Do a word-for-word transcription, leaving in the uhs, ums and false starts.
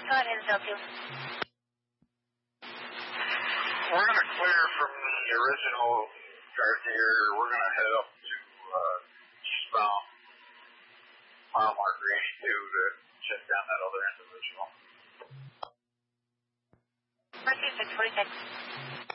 Go ahead and help you. We're going to clear from the original Cartier. We're going to head up to uh, eastbound mile marker eighty-two to check down that other individual. forty-six, forty-six.